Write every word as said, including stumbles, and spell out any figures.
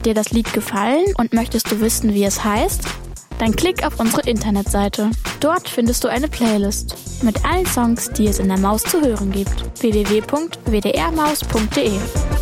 Hat dir das Lied gefallen und möchtest du wissen, wie es heißt? Dann klick auf unsere Internetseite. Dort findest du eine Playlist mit allen Songs, die es in der Maus zu hören gibt. w w w punkt w d r maus punkt d e